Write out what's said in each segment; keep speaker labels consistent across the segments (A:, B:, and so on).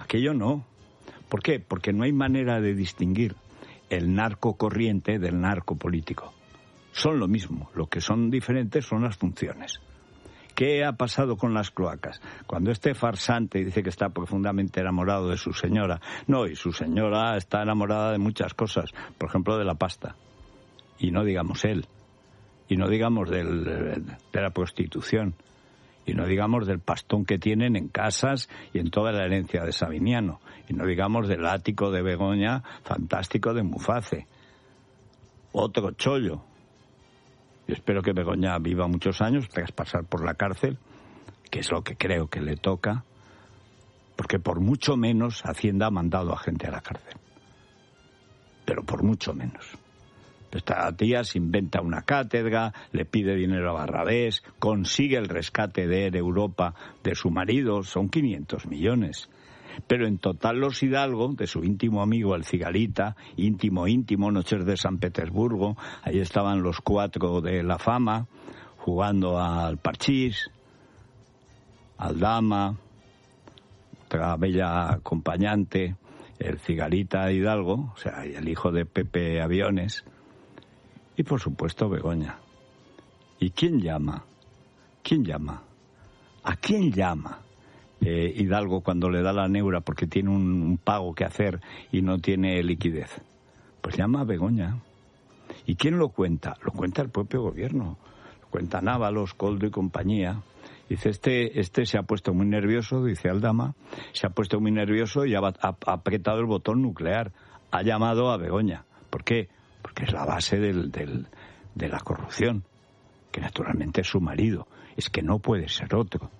A: Aquello no. ¿Por qué? Porque no hay manera de distinguir el narco corriente del narco político. Son lo mismo. Lo que son diferentes son las funciones. ¿Qué ha pasado con las cloacas? Cuando este farsante dice que está profundamente enamorado de su señora. No, y su señora está enamorada de muchas cosas. Por ejemplo, de la pasta. Y no digamos él. Y no digamos de la prostitución. Y no digamos del pastón que tienen en casas y en toda la herencia de Sabiniano. Y no digamos del ático de Begoña, fantástico de Muface. Otro chollo. Yo espero que Begoña viva muchos años tras pasar por la cárcel, que es lo que creo que le toca, porque por mucho menos Hacienda ha mandado a gente a la cárcel. Pero por mucho menos. Esta tía se inventa una cátedra, le pide dinero a Barrabés, consigue el rescate de Air Europa de su marido, son 500 millones. Pero en total los Hidalgo, de su íntimo amigo el Cigarita, íntimo, Noches de San Petersburgo, ahí estaban los 4 de la fama, jugando al parchís, al dama, otra bella acompañante, el Cigarita Hidalgo, o sea, el hijo de Pepe Aviones, y por supuesto Begoña. ¿Y quién llama? ¿Quién llama? ¿A quién llama Hidalgo cuando le da la neura porque tiene un pago que hacer y no tiene liquidez? Pues llama a Begoña. ¿Y quién lo cuenta? Lo cuenta el propio gobierno. Lo cuenta Ábalos, Coldo y compañía. Dice, este se ha puesto muy nervioso, dice Aldama, se ha puesto muy nervioso y ha apretado el botón nuclear. Ha llamado a Begoña. ¿Por qué? Porque es la base de la corrupción, que naturalmente es su marido. Es que no puede ser otro.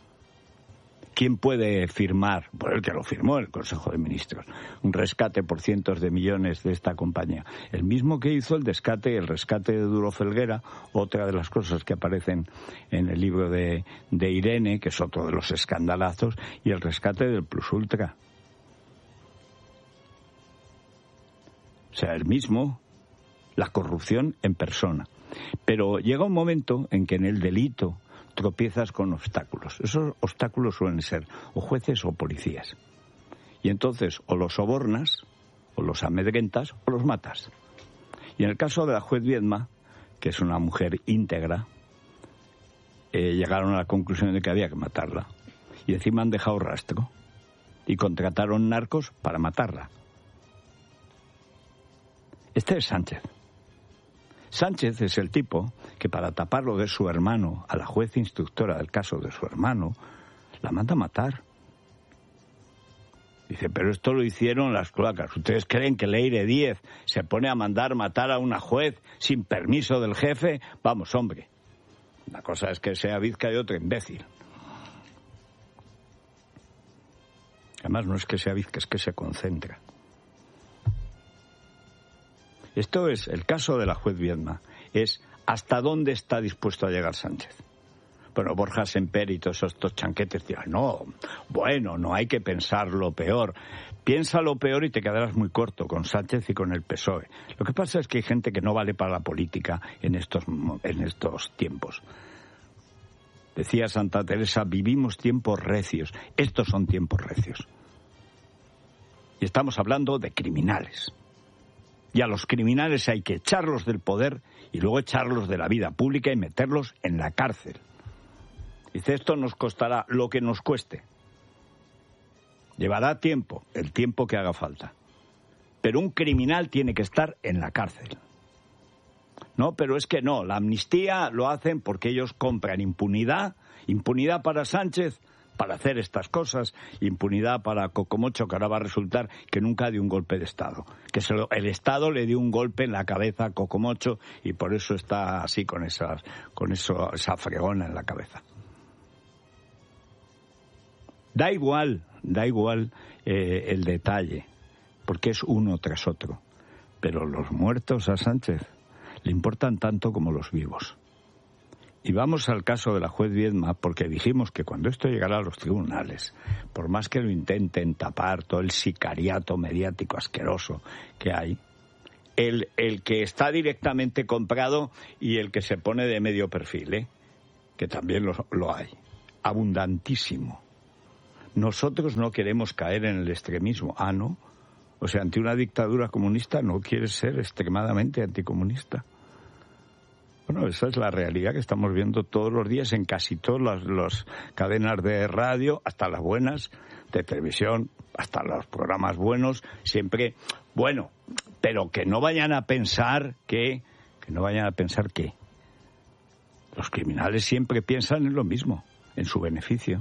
A: ¿Quién puede firmar? Por el que lo firmó el Consejo de Ministros. Un rescate por cientos de millones de esta compañía. El mismo que hizo el rescate de Duro Felguera, otra de las cosas que aparecen en el libro de Irene, que es otro de los escandalazos, y el rescate del Plus Ultra. O sea, el mismo, la corrupción en persona. Pero llega un momento en que en el delito tropiezas con obstáculos. Esos obstáculos suelen ser o jueces o policías. Y entonces o los sobornas, o los amedrentas, o los matas. Y en el caso de la juez Viedma, que es una mujer íntegra, llegaron a la conclusión de que había que matarla. Y encima han dejado rastro. Y contrataron narcos para matarla. Este es Sánchez. Sánchez es el tipo que para tapar lo de su hermano, a la juez instructora del caso de su hermano, la manda a matar. Dice, pero esto lo hicieron las cloacas. ¿Ustedes creen que Leire Díez se pone a mandar matar a una juez sin permiso del jefe? Vamos, hombre. Una cosa es que sea bizca y otra imbécil. Además, no es que sea bizca, es que se concentra. Esto es, el caso de la juez Viedma, es hasta dónde está dispuesto a llegar Sánchez. Bueno, Borja Semper y todos estos chanquetes dirán, no, bueno, no hay que pensar lo peor. Piensa lo peor y te quedarás muy corto con Sánchez y con el PSOE. Lo que pasa es que hay gente que no vale para la política en estos tiempos. Decía Santa Teresa, vivimos tiempos recios. Estos son tiempos recios. Y estamos hablando de criminales. Y a los criminales hay que echarlos del poder y luego echarlos de la vida pública y meterlos en la cárcel. Dice, esto nos costará lo que nos cueste. Llevará tiempo, el tiempo que haga falta. Pero un criminal tiene que estar en la cárcel. No, pero es que no, la amnistía lo hacen porque ellos compran impunidad para Sánchez, para hacer estas cosas, impunidad para Cocomocho, que ahora va a resultar que nunca dio un golpe de Estado, que el Estado le dio un golpe en la cabeza a Cocomocho y por eso está así con esa fregona en la cabeza. Da igual el detalle, porque es uno tras otro, pero los muertos a Sánchez le importan tanto como los vivos. Y vamos al caso de la juez Viedma, porque dijimos que cuando esto llegara a los tribunales, por más que lo intenten tapar todo el sicariato mediático asqueroso que hay, el que está directamente comprado y el que se pone de medio perfil, que también lo hay, abundantísimo. nosotros no queremos caer en el extremismo. Ah, ¿no? O sea, ante una dictadura comunista no quieres ser extremadamente anticomunista. Bueno, esa es la realidad que estamos viendo todos los días en casi todas las cadenas de radio, hasta las buenas, de televisión, hasta los programas buenos, siempre, bueno, pero que no vayan a pensar que los criminales siempre piensan en lo mismo, en su beneficio.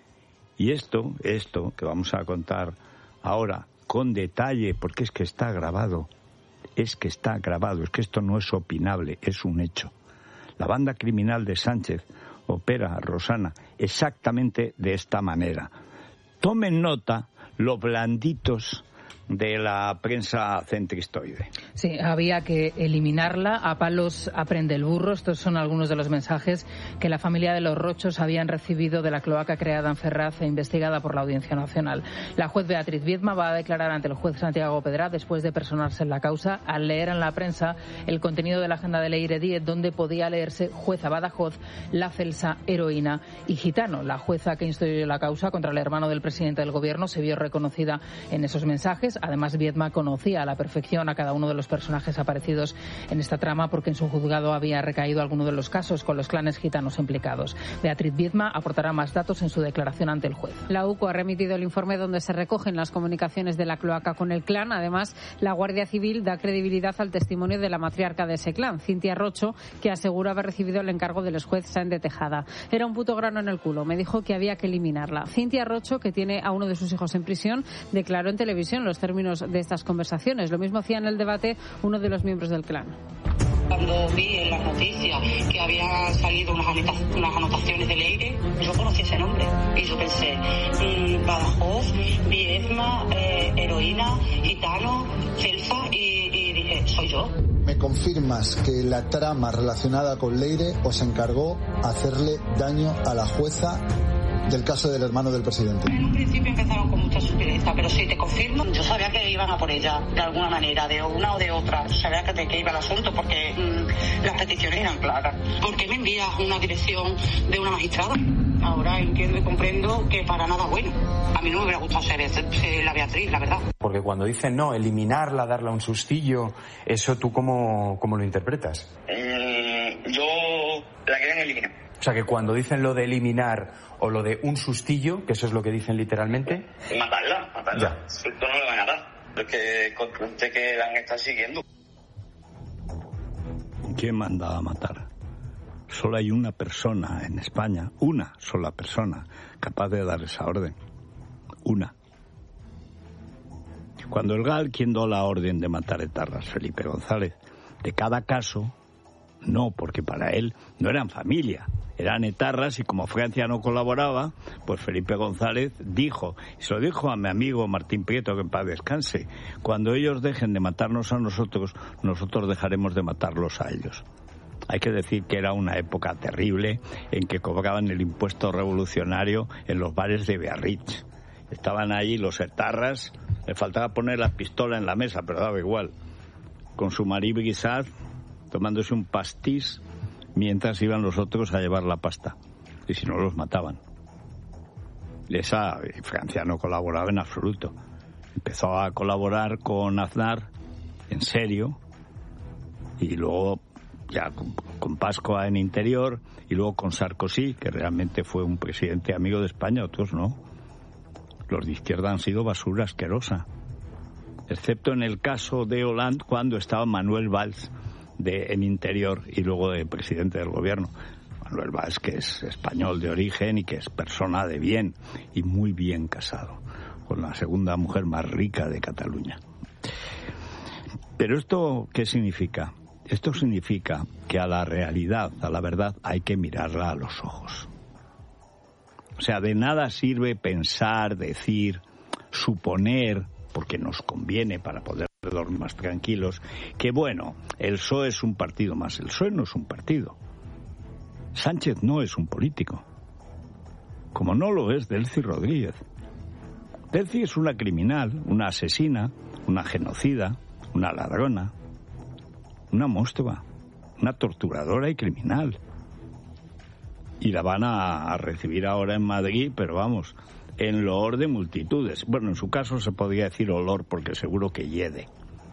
A: Y esto que vamos a contar ahora con detalle, porque es que está grabado, es que esto no es opinable, es un hecho. La banda criminal de Sánchez opera, Rosana, exactamente de esta manera. Tomen nota los blanditos de la prensa centristoide.
B: Sí, había que eliminarla. A palos aprende el burro. Estos son algunos de los mensajes que la familia de los Rochos habían recibido de la cloaca creada en Ferraz e investigada por la Audiencia Nacional. La juez Beatriz Viedma va a declarar ante el juez Santiago Pedra después de personarse en la causa al leer en la prensa el contenido de la agenda de Leire Díez, donde podía leerse jueza Badajoz, la Celsa, heroína y gitano. La jueza que instruyó la causa contra el hermano del presidente del Gobierno se vio reconocida en esos mensajes. Además, Viedma conocía a la perfección a cada uno de los personajes aparecidos en esta trama porque en su juzgado había recaído alguno de los casos con los clanes gitanos implicados. Beatriz Viedma aportará más datos en su declaración ante el juez.
C: La UCO ha remitido el informe donde se recogen las comunicaciones de la cloaca con el clan. Además, la Guardia Civil da credibilidad al testimonio de la matriarca de ese clan, Cintia Rocho, que asegura haber recibido el encargo del juez Sáenz de Tejada. Era un puto grano en el culo. Me dijo que había que eliminarla. Cintia Rocho, que tiene a uno de sus hijos en prisión, declaró en televisión los términos de estas conversaciones. Lo mismo hacía en el debate uno de los miembros del clan.
D: Cuando vi en las noticias que habían salido unas anotaciones de Leire, yo conocí ese nombre y yo pensé, Badajoz, Viedma, heroína, gitano, Celsa, y dije, soy yo.
E: ¿Me confirmas que la trama relacionada con Leire os encargó hacerle daño a la jueza del caso del hermano del presidente?
D: En un principio empezaron con mucha sutileza, pero sí, te confirmo, yo sabía que iban a por ella, de alguna manera, de una o de otra. Yo sabía que iba el asunto porque las peticiones eran claras. ¿Por qué me envías una dirección de una magistrada? Ahora entiendo y comprendo que para nada bueno. A mí no me hubiera gustado ser la Beatriz, la verdad.
F: Porque cuando dicen no, eliminarla, darle un sustillo, ¿eso tú cómo lo interpretas?
D: Yo la querían eliminar.
F: O sea, que cuando dicen lo de eliminar o lo de un sustillo, que eso es lo que dicen literalmente...
D: Matarla.
F: Ya.
D: Esto no le van a dar. Porque usted que la han estado siguiendo.
A: ¿Quién manda a matar? Solo hay una persona en España, una sola persona, capaz de dar esa orden. Una. Cuando el GAL, quien dio la orden de matar etarras, Felipe González, de cada caso, no, porque para él no eran familia, eran etarras, y como Francia no colaboraba, pues Felipe González dijo, y se lo dijo a mi amigo Martín Prieto, que en paz descanse, cuando ellos dejen de matarnos a nosotros, nosotros dejaremos de matarlos a ellos. Hay que decir que era una época terrible en que cobraban el impuesto revolucionario en los bares de Biarritz. Estaban ahí los etarras, le faltaba poner la pistola en la mesa, pero daba igual, con su Marie Brizard, tomándose un pastís, mientras iban los otros a llevar la pasta. Y si no, los mataban. Francia no colaboraba en absoluto. Empezó a colaborar con Aznar, en serio, y luego ya con Pasqua en Interior, y luego con Sarkozy, que realmente fue un presidente amigo de España, otros no. Los de izquierda han sido basura asquerosa. Excepto en el caso de Hollande, cuando estaba Manuel Valls en Interior y luego de presidente del gobierno. Manuel Valls, que es español de origen y que es persona de bien y muy bien casado, con la segunda mujer más rica de Cataluña. Pero ¿esto qué significa? Esto significa que a la realidad, a la verdad, hay que mirarla a los ojos. O sea, de nada sirve pensar, decir, suponer, porque nos conviene para poder dormir más tranquilos, que bueno, el PSOE es un partido más. El PSOE no es un partido. Sánchez no es un político, como no lo es Delcy Rodríguez. Delcy es una criminal, una asesina, una genocida, una ladrona, una monstrua, una torturadora y criminal. Y la van a recibir ahora en Madrid, pero vamos, en loor de multitudes. Bueno, en su caso se podría decir olor, porque seguro que hiede.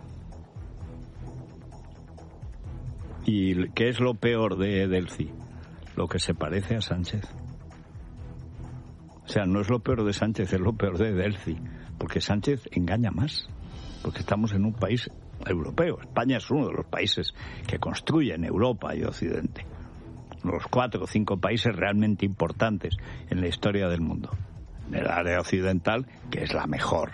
A: ¿Y qué es lo peor de Delcy? Lo que se parece a Sánchez. O sea, no es lo peor de Sánchez, es lo peor de Delcy, porque Sánchez engaña más, porque estamos en un país europeo. España es uno de los países que construyen Europa y Occidente. Los 4 o 5 países realmente importantes en la historia del mundo. En el área occidental, que es la mejor.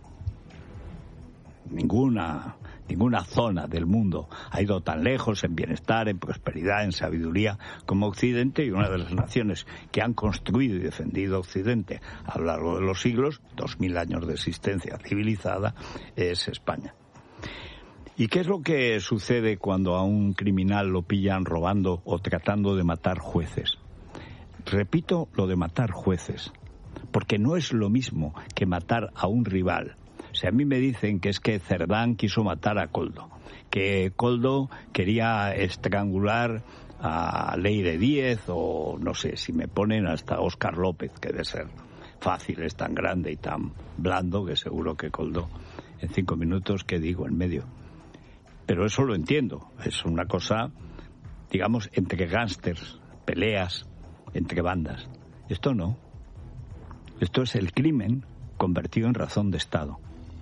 A: Ninguna zona del mundo ha ido tan lejos en bienestar, en prosperidad, en sabiduría como Occidente, y una de las naciones que han construido y defendido Occidente a lo largo de los siglos, 2000 años de existencia civilizada, es España. ¿Y qué es lo que sucede cuando a un criminal lo pillan robando o tratando de matar jueces? Repito lo de matar jueces, porque no es lo mismo que matar a un rival. O sea, a mí me dicen que es que Cerdán quiso matar a Koldo, que Koldo quería estrangular a Leire Díez, o no sé, si me ponen hasta Óscar López, que debe ser fácil, es tan grande y tan blando que seguro que Koldo en 5 minutos, ¿qué digo en medio? Pero eso lo entiendo, es una cosa, digamos, entre gángsters, peleas entre bandas. Esto no. Esto es el crimen convertido en razón de Estado.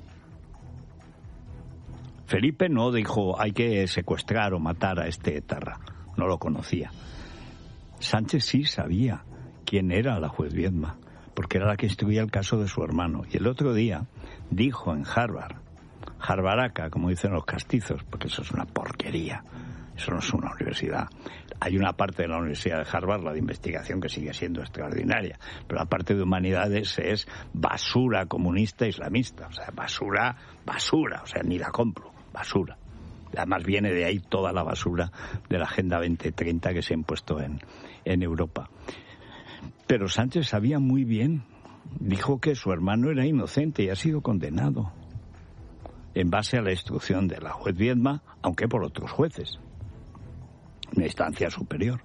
A: Felipe no dijo hay que secuestrar o matar a este etarra, no lo conocía. Sánchez sí sabía quién era la juez Viedma, porque era la que instruía el caso de su hermano. Y el otro día dijo en Harvaraca, como dicen los castizos, porque eso es una porquería, eso no es una universidad. Hay una parte de la Universidad de Harvard, la de investigación, que sigue siendo extraordinaria, pero la parte de humanidades es basura comunista islamista, o sea, basura, o sea, ni la compro, basura. Además viene de ahí toda la basura de la Agenda 2030 que se ha impuesto en Europa. Pero Sánchez sabía muy bien, dijo que su hermano era inocente y ha sido condenado en base a la instrucción de la juez Viedma, aunque por otros jueces, una instancia superior.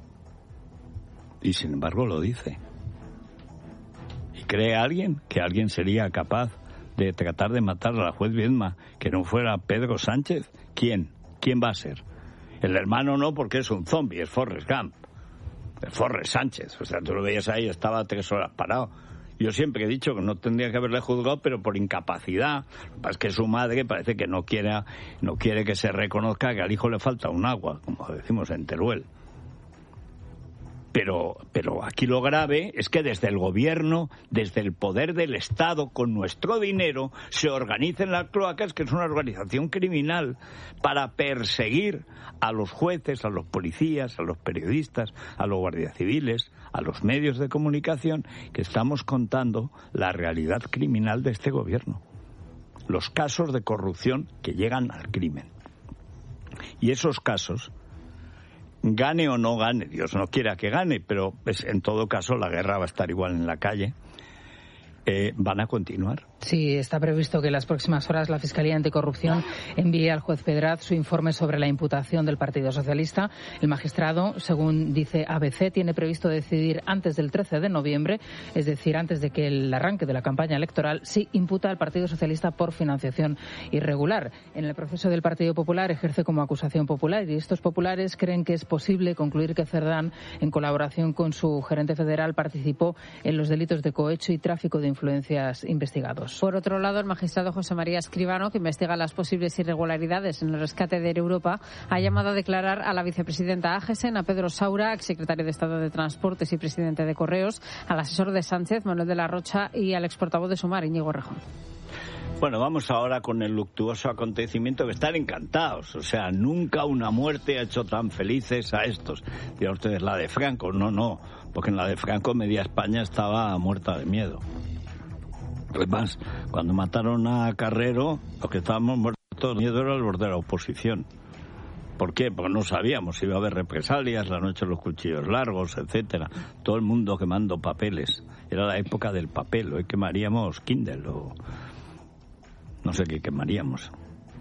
A: Y sin embargo lo dice. ¿Y cree alguien que alguien sería capaz de tratar de matar a la juez Viedma que no fuera Pedro Sánchez? ¿Quién? ¿Quién va a ser? El hermano no, porque es un zombie, es Forrest Gump. Es Forrest Sánchez. O sea, tú lo veías ahí, estaba 3 horas parado. Yo siempre he dicho que no tendría que haberle juzgado, pero por incapacidad. Lo que pasa es que su madre parece que no quiere que se reconozca que al hijo le falta un agua, como decimos en Teruel. Pero aquí lo grave es que desde el gobierno, desde el poder del Estado, con nuestro dinero, se organicen las cloacas, que es una organización criminal, para perseguir a los jueces, a los policías, a los periodistas, a los guardias civiles, a los medios de comunicación, que estamos contando la realidad criminal de este gobierno. Los casos de corrupción que llegan al crimen. Y esos casos, gane o no gane, Dios no quiera que gane, pero en todo caso la guerra va a estar igual en la calle, van a continuar.
B: Sí, está previsto que en las próximas horas la Fiscalía Anticorrupción envíe al juez Pedraz su informe sobre la imputación del Partido Socialista. El magistrado, según dice ABC, tiene previsto decidir antes del 13 de noviembre, es decir, antes de que el arranque de la campaña electoral, si imputa al Partido Socialista por financiación irregular. En el proceso del Partido Popular ejerce como acusación popular y estos populares creen que es posible concluir que Cerdán, en colaboración con su gerente federal, participó en los delitos de cohecho y tráfico de influencias investigados.
C: Por otro lado, el magistrado José María Escribano, que investiga las posibles irregularidades en el rescate de Air Europa, ha llamado a declarar a la vicepresidenta Agesen, a Pedro Saura, exsecretario de Estado de Transportes y presidente de Correos, al asesor de Sánchez, Manuel de la Rocha, y al exportavoz de Sumar, Íñigo Rejón.
A: Bueno, vamos ahora con el luctuoso acontecimiento que están encantados. O sea, nunca una muerte ha hecho tan felices a estos. Dirán ustedes, la de Franco. No, porque en la de Franco media España estaba muerta de miedo. Además, cuando mataron a Carrero, los que estábamos muertos de miedo era el borde de la oposición. ¿Por qué? Porque no sabíamos si iba a haber represalias, la noche de los cuchillos largos, etcétera. Todo el mundo quemando papeles. Era la época del papel. Hoy quemaríamos Kindle o no sé qué quemaríamos.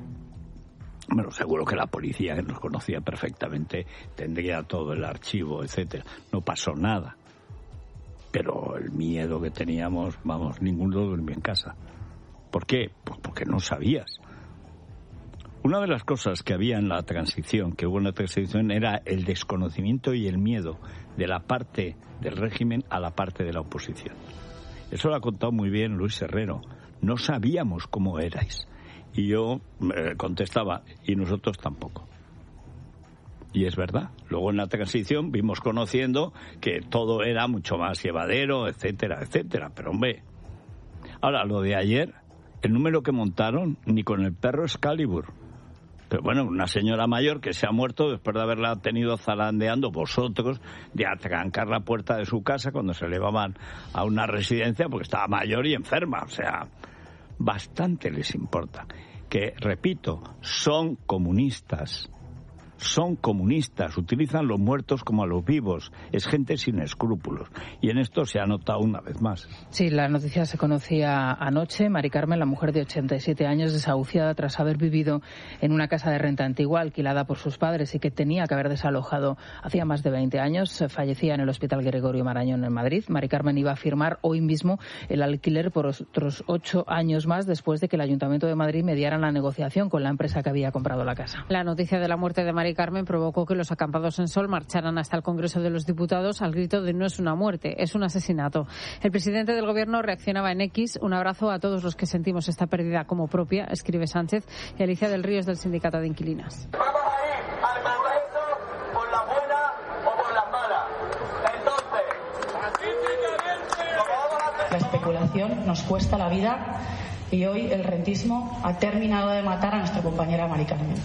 A: Bueno, seguro que la policía, que nos conocía perfectamente, tendría todo el archivo, etcétera. No pasó nada. pero el miedo que teníamos, vamos, ninguno durmió en casa. ¿Por qué? Pues porque no sabías. Una de las cosas que había en la transición, que hubo en la transición, era el desconocimiento y el miedo de la parte del régimen a la parte de la oposición. Eso lo ha contado muy bien Luis Herrero. No sabíamos cómo erais. Y yo contestaba, y nosotros tampoco. Y es verdad. Luego en la transición vimos conociendo que todo era mucho más llevadero, etcétera, etcétera. Pero hombre, ahora lo de ayer, el número que montaron, ni con el perro Excalibur. Pero bueno, una señora mayor que se ha muerto después de haberla tenido zarandeando vosotros, de atrancar la puerta de su casa cuando se llevaban a una residencia porque estaba mayor y enferma. O sea, bastante les importa. Que, repito, son comunistas, utilizan los muertos como a los vivos, es gente sin escrúpulos, y en esto se ha notado una vez más.
B: Sí, la noticia se conocía anoche. Mari Carmen, la mujer de 87 años, desahuciada tras haber vivido en una casa de renta antigua alquilada por sus padres y que tenía que haber desalojado hacía más de 20 años, fallecía en el Hospital Gregorio Marañón en Madrid. Mari Carmen iba a firmar hoy mismo el alquiler por otros 8 años más después de que el Ayuntamiento de Madrid mediara la negociación con la empresa que había comprado la casa.
C: La noticia de la muerte de Mari Carmen provocó que los acampados en Sol marcharan hasta el Congreso de los Diputados al grito de no es una muerte, es un asesinato. El presidente del Gobierno reaccionaba en X. Un abrazo a todos los que sentimos esta pérdida como propia, escribe Sánchez, y Alicia del Río es del Sindicato de Inquilinas.
G: Vamos a ir al Congreso por la buena o por la mala. Entonces,
H: la especulación nos cuesta la vida y hoy el rentismo ha terminado de matar a nuestra compañera Mari Carmen.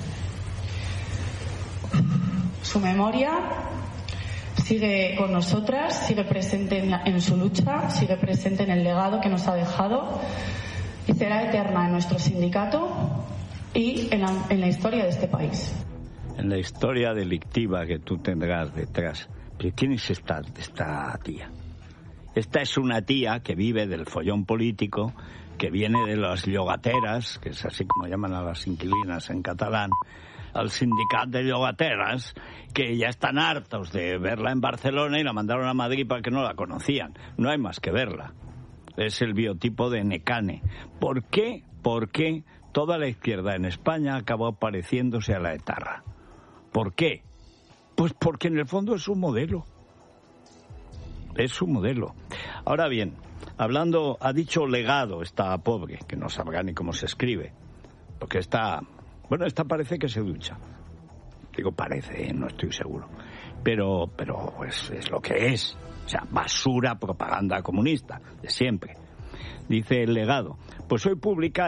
H: Su memoria sigue con nosotras, sigue presente en su lucha, sigue presente en el legado que nos ha dejado y será eterna en nuestro sindicato y en la historia de este país.
A: En la historia delictiva que tú tendrás detrás. ¿Pero quién es esta tía? Esta es una tía que vive del follón político, que viene de las llogateras, que es así como llaman a las inquilinas en catalán, al sindicato de llogateras, que ya están hartos de verla en Barcelona y la mandaron a Madrid para que no la conocían. No hay más que verla. Es el biotipo de Necane. ¿Por qué? ¿Por qué toda la izquierda en España acabó pareciéndose a la etarra? ¿Por qué? Pues porque en el fondo es su modelo. Es su modelo. Ahora bien, hablando, ha dicho legado esta pobre, que no sabrá ni cómo se escribe, porque esta parece que se ducha. Digo parece, no estoy seguro. Pero pues es lo que es. O sea, basura, propaganda comunista, de siempre. Dice el legado. Pues hoy publica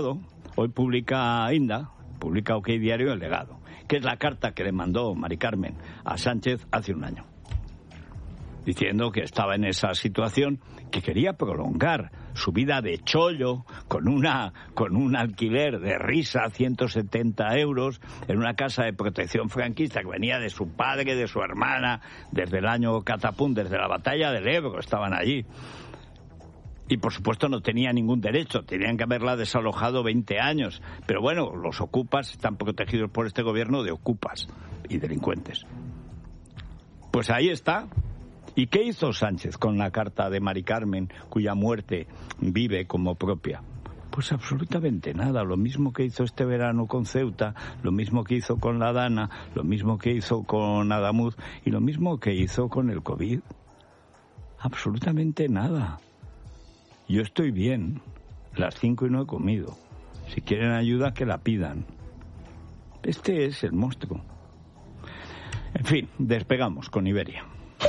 A: Inda, publica OK Diario el legado, que es la carta que le mandó Mari Carmen a Sánchez hace un año, diciendo que estaba en esa situación, que quería prolongar su vida de chollo con un alquiler de risa, 170 euros, en una casa de protección franquista que venía de su padre, de su hermana, desde el año Catapún, desde la batalla del Ebro, estaban allí. Y por supuesto no tenía ningún derecho, tenían que haberla desalojado 20 años. Pero bueno, los ocupas están protegidos por este gobierno de ocupas y delincuentes. Pues ahí está. ¿Y qué hizo Sánchez con la carta de Mari Carmen, cuya muerte vive como propia? Pues absolutamente nada, lo mismo que hizo este verano con Ceuta, lo mismo que hizo con la Dana, lo mismo que hizo con Adamuz y lo mismo que hizo con el COVID. Absolutamente nada. Yo estoy bien, las 5 y no he comido. Si quieren ayuda, que la pidan. Este es el monstruo. En fin, despegamos con Iberia.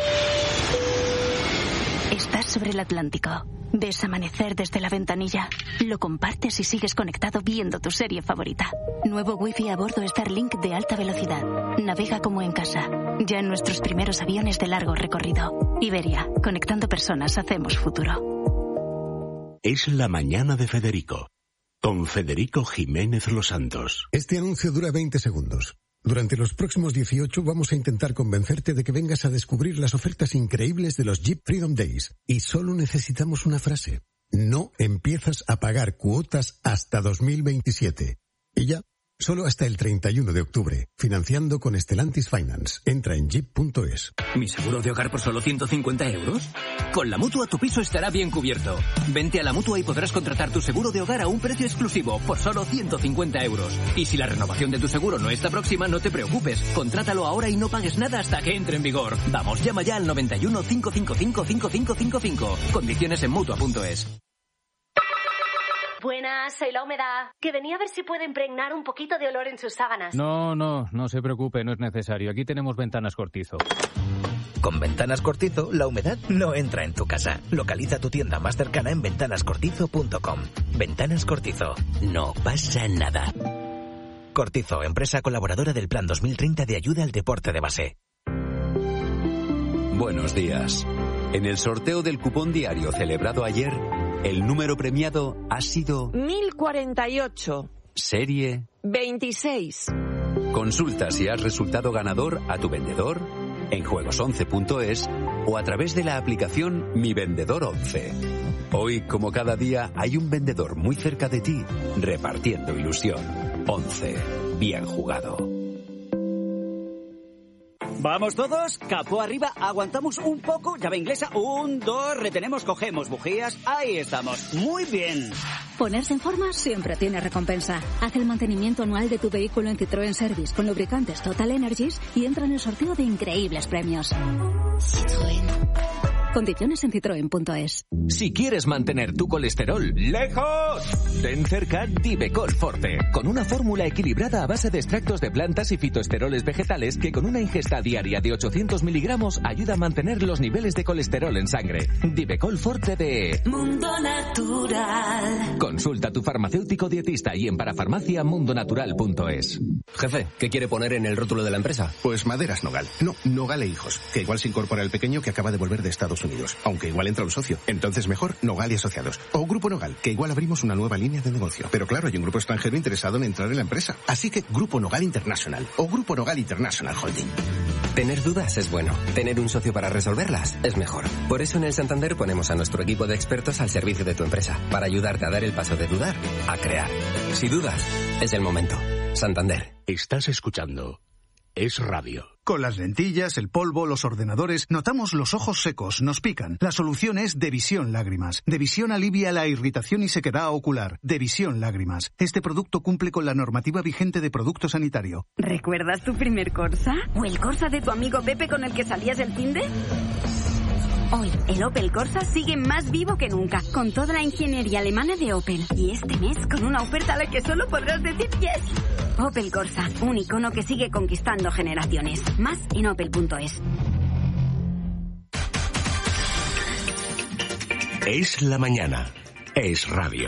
I: Estás sobre el Atlántico. Ves amanecer desde la ventanilla. Lo compartes y sigues conectado viendo tu serie favorita. Nuevo Wi-Fi a bordo Starlink de alta velocidad. Navega como en casa. Ya en nuestros primeros aviones de largo recorrido. Iberia, conectando personas, hacemos futuro.
J: Es la mañana de Federico, con Federico Jiménez Los Santos.
K: Este anuncio dura 20 segundos. Durante los próximos 18 vamos a intentar convencerte de que vengas a descubrir las ofertas increíbles de los Jeep Freedom Days. Y solo necesitamos una frase. No empiezas a pagar cuotas hasta 2027. Y ya, Solo hasta el 31 de octubre. Financiando con Stellantis Finance. Entra en jeep.es.
L: ¿Mi seguro de hogar por solo 150 euros? Con la Mutua tu piso estará bien cubierto. Vente a la Mutua y podrás contratar tu seguro de hogar a un precio exclusivo por solo 150 euros. Y si la renovación de tu seguro no está próxima, no te preocupes. Contrátalo ahora y no pagues nada hasta que entre en vigor. Vamos, llama ya al 91 555 5555. Condiciones en Mutua.es.
M: Buenas, soy La Humedad, que venía a ver si puede impregnar un poquito de olor en sus sábanas.
N: No se preocupe, no es necesario. Aquí tenemos Ventanas Cortizo.
O: Con Ventanas Cortizo, la humedad no entra en tu casa. Localiza tu tienda más cercana en ventanascortizo.com. Ventanas Cortizo, no pasa nada. Cortizo, empresa colaboradora del Plan 2030 de ayuda al deporte de base.
P: Buenos días. En el sorteo del cupón diario celebrado ayer, el número premiado ha sido
Q: 1048.
P: Serie
Q: 26.
P: Consulta si has resultado ganador a tu vendedor en juegos11.es o a través de la aplicación Mi Vendedor 11. Hoy, como cada día, hay un vendedor muy cerca de ti repartiendo ilusión. 11. Bien jugado.
R: Vamos todos, capó arriba, aguantamos un poco, llave inglesa, 1, 2, retenemos, cogemos, bujías, ahí estamos, muy bien.
S: Ponerse en forma siempre tiene recompensa. Haz el mantenimiento anual de tu vehículo en Citroën Service con lubricantes Total Energies y entra en el sorteo de increíbles premios. Citroën. Condiciones en citroen.es.
T: Si quieres mantener tu colesterol lejos, ten cerca Divecol Forte, con una fórmula equilibrada a base de extractos de plantas y fitoesteroles vegetales que con una ingesta diaria de 800 miligramos ayuda a mantener los niveles de colesterol en sangre. Divecol Forte de
Q: Mundo Natural.
T: Consulta a tu farmacéutico dietista y en parafarmacia.mundonatural.es.
U: Jefe, ¿qué quiere poner en el rótulo de la empresa?
V: Pues Maderas Nogal. No, Nogal e Hijos, que igual se incorpora el pequeño que acaba de volver de Estados Unidos, aunque igual entra un socio. Entonces mejor Nogal y Asociados. O Grupo Nogal, que igual abrimos una nueva línea de negocio. Pero claro, hay un grupo extranjero interesado en entrar en la empresa. Así que Grupo Nogal International o Grupo Nogal International Holding.
U: Tener dudas es bueno. Tener un socio para resolverlas es mejor. Por eso en el Santander ponemos a nuestro equipo de expertos al servicio de tu empresa, para ayudarte a dar el paso de dudar a crear. Si dudas, es el momento. Santander.
J: Estás escuchando Es Radio.
W: Con las lentillas, el polvo, los ordenadores, notamos los ojos secos, nos pican. La solución es Devisión Lágrimas. Devisión alivia la irritación y sequedad ocular. Devisión Lágrimas. Este producto cumple con la normativa vigente de producto sanitario.
X: ¿Recuerdas tu primer Corsa? ¿O el Corsa de tu amigo Pepe con el que salías del finde? Hoy, el Opel Corsa sigue más vivo que nunca, con toda la ingeniería alemana de Opel. Y este mes, con una oferta a la que solo podrás decir yes. Opel Corsa, un icono que sigue conquistando generaciones. Más en opel.es.
J: Es la mañana. Es Radio.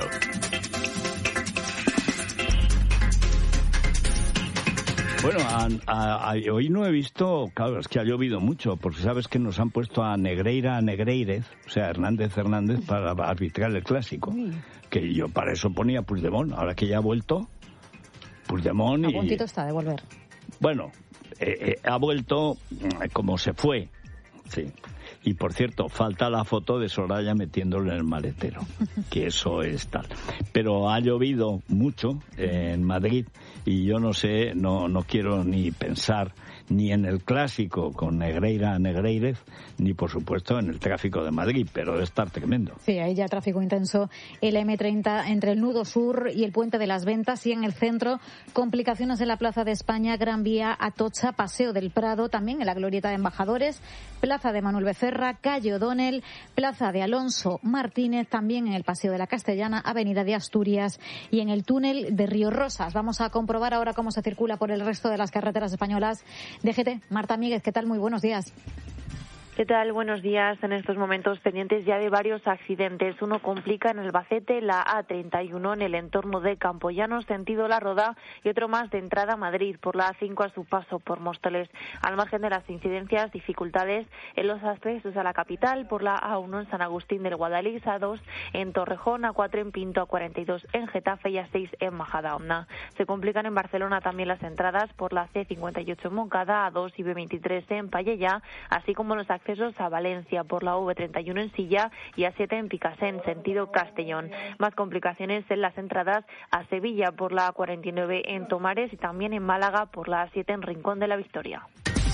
A: Bueno, hoy no he visto, claro, es que ha llovido mucho, porque sabes que nos han puesto a Negreírez, o sea, Hernández para arbitrar el clásico, que yo para eso ponía Puigdemont, ahora que ya ha vuelto, Puigdemont y...
C: A puntito está de volver.
A: Bueno, ha vuelto como se fue, sí. Y, por cierto, falta la foto de Soraya metiéndolo en el maletero, que eso es tal. Pero ha llovido mucho en Madrid y yo no sé, no quiero ni pensar ni en el clásico con Negreírez, ni, por supuesto, en el tráfico de Madrid, pero debe estar tremendo.
C: Sí, hay ya tráfico intenso el M30 entre el Nudo Sur y el Puente de las Ventas, y en el centro complicaciones en la Plaza de España, Gran Vía, Atocha, Paseo del Prado, también en la Glorieta de Embajadores, Plaza de Manuel Becerra, Calle O'Donnell, Plaza de Alonso Martínez, también en el Paseo de la Castellana, Avenida de Asturias y en el túnel de Río Rosas. Vamos a comprobar ahora cómo se circula por el resto de las carreteras españolas. DGT, Marta Míguez, ¿qué tal? Muy buenos días.
Y: ¿Qué tal? Buenos días. En estos momentos pendientes ya de varios accidentes. Uno complica en Albacete, la A31 en el entorno de Campoyano, sentido La Roda, y otro más de entrada a Madrid por la A5 a su paso por Móstoles. Al margen de las incidencias, dificultades en los accesos a la capital por la A1 en San Agustín del Guadalix, A2 en Torrejón, A4 en Pinto, A42 en Getafe y A6 en Majadahonda. Se complican en Barcelona también las entradas por la C58 en Moncada, A2 y B23 en Pallella, así como los accesos accesos a Valencia por la V31 en Silla y A7 en Picassent, sentido Castellón. Más complicaciones en las entradas a Sevilla por la A49 en Tomares y también en Málaga por la A7 en Rincón de la Victoria.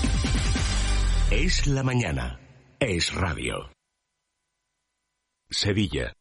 J: Es la mañana. Es radio. Sevilla,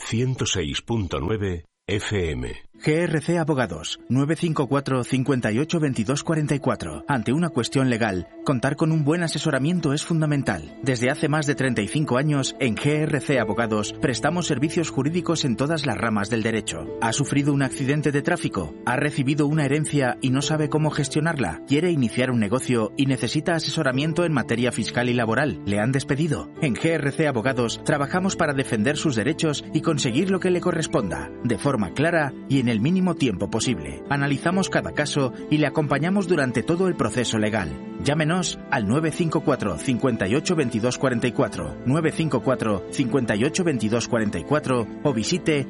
J: 106.9 FM.
B: GRC Abogados, 954 58 22 44. Ante una cuestión legal, contar con un buen asesoramiento es fundamental. Desde hace más de 35 años, en GRC Abogados, prestamos servicios jurídicos en todas las ramas del derecho. ¿Ha sufrido un accidente de tráfico? ¿Ha recibido una herencia y no sabe cómo gestionarla? ¿Quiere iniciar un negocio y necesita asesoramiento en materia fiscal y laboral? ¿Le han despedido? En GRC Abogados, trabajamos para defender sus derechos y conseguir lo que le corresponda, de forma clara y en el mínimo tiempo posible. Analizamos cada caso y le acompañamos durante todo el proceso legal. Llámenos al 954 58 22 44, 954 58 22 44 o visite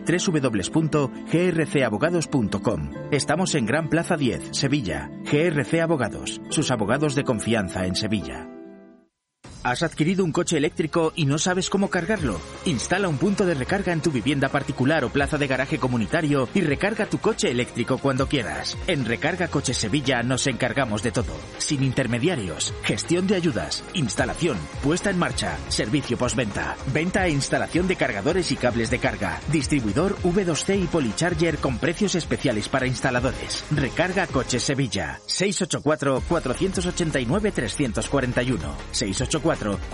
B: www.grcabogados.com. Estamos en Gran Plaza 10, Sevilla. GRC Abogados, sus abogados de confianza en Sevilla. ¿Has adquirido un coche eléctrico y no sabes cómo cargarlo? Instala un punto de recarga en tu vivienda particular o plaza de garaje comunitario y recarga tu coche eléctrico cuando quieras. En Recarga Coches Sevilla nos encargamos de todo. Sin intermediarios, gestión de ayudas, instalación, puesta en marcha, servicio postventa, venta e instalación de cargadores y cables de carga, distribuidor V2C y Policharger con precios especiales para instaladores. Recarga Coches Sevilla. 684 489 341. 684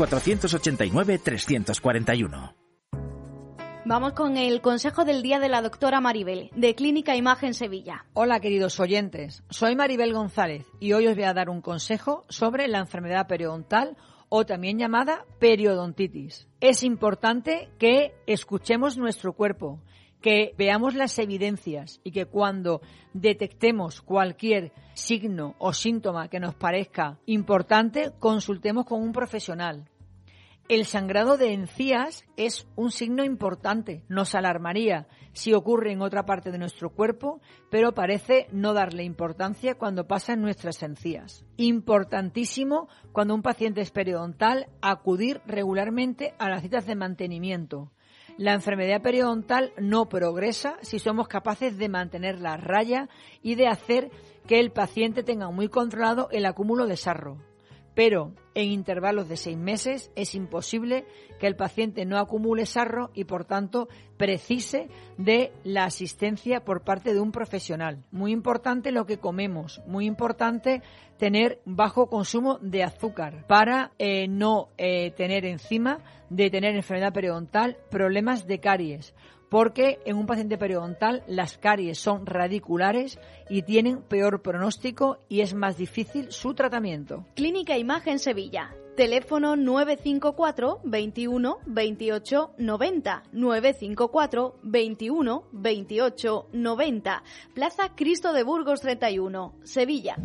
B: 489 341.
D: Vamos con el consejo del día de la doctora Maribel, de Clínica Imagen Sevilla.
E: Hola, queridos oyentes. Soy Maribel González y hoy os voy a dar un consejo sobre la enfermedad periodontal o también llamada periodontitis. Es importante que escuchemos nuestro cuerpo, que veamos las evidencias y que cuando detectemos cualquier signo o síntoma que nos parezca importante, consultemos con un profesional. El sangrado de encías es un signo importante, nos alarmaría si ocurre en otra parte de nuestro cuerpo, pero parece no darle importancia cuando pasa en nuestras encías. Importantísimo cuando un paciente es periodontal acudir regularmente a las citas de mantenimiento. La enfermedad periodontal no progresa si somos capaces de mantenerla a raya y de hacer que el paciente tenga muy controlado el acúmulo de sarro. Pero en intervalos de 6 meses es imposible que el paciente no acumule sarro y, por tanto, precise de la asistencia por parte de un profesional. Muy importante lo que comemos, muy importante tener bajo consumo de azúcar para no tener encima de tener enfermedad periodontal problemas de caries. Porque en un paciente periodontal las caries son radiculares y tienen peor pronóstico y es más difícil su tratamiento.
D: Clínica Imagen Sevilla. Teléfono 954 21 28 90. 954 21 28 90. Plaza Cristo de Burgos 31, Sevilla.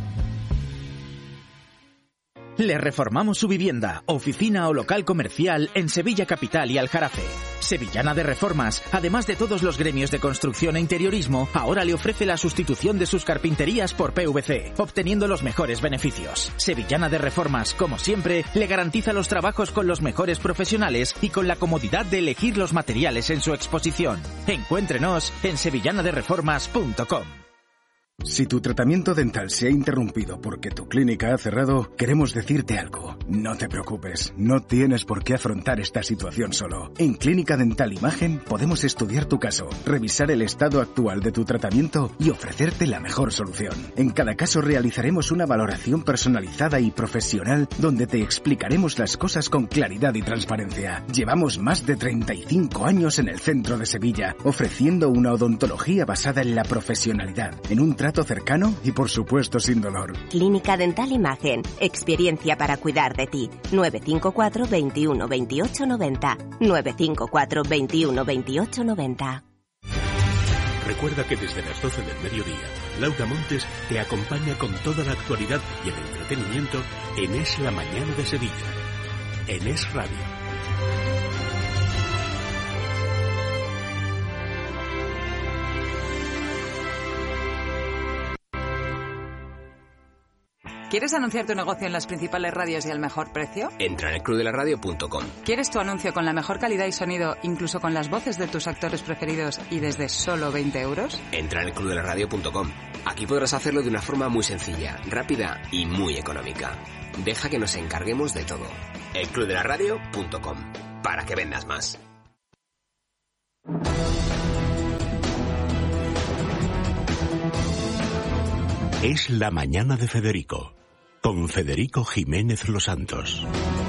B: Le reformamos su vivienda, oficina o local comercial en Sevilla Capital y Aljarafe. Sevillana de Reformas, además de todos los gremios de construcción e interiorismo, ahora le ofrece la sustitución de sus carpinterías por PVC, obteniendo los mejores beneficios. Sevillana de Reformas, como siempre, le garantiza los trabajos con los mejores profesionales y con la comodidad de elegir los materiales en su exposición. Encuéntrenos en sevillanadereformas.com.
W: Si tu tratamiento dental se ha interrumpido porque tu clínica ha cerrado, queremos decirte algo. No te preocupes, no tienes por qué afrontar esta situación solo. En Clínica Dental Imagen podemos estudiar tu caso, revisar el estado actual de tu tratamiento y ofrecerte la mejor solución. En cada caso realizaremos una valoración personalizada y profesional donde te explicaremos las cosas con claridad y transparencia. Llevamos más de 35 años en el centro de Sevilla, ofreciendo una odontología basada en la profesionalidad, en un trato cercano y, por supuesto, sin dolor.
F: Clínica Dental Imagen. Experiencia para cuidar de ti. 954 21 28 90. 954 21 28 90.
J: Recuerda que desde las 12 del mediodía, Laura Montes te acompaña con toda la actualidad y el entretenimiento en Es la Mañana de Sevilla. En Es Radio.
G: ¿Quieres anunciar tu negocio en las principales radios y al mejor precio?
U: Entra en elclubdelaradio.com.
G: ¿Quieres tu anuncio con la mejor calidad y sonido, incluso con las voces de tus actores preferidos y desde solo 20 euros?
U: Entra en elclubdelaradio.com. Aquí podrás hacerlo de una forma muy sencilla, rápida y muy económica. Deja que nos encarguemos de todo. elclubdelaradio.com. Para que vendas más.
J: Es la mañana de Federico, con Federico Jiménez Los Santos.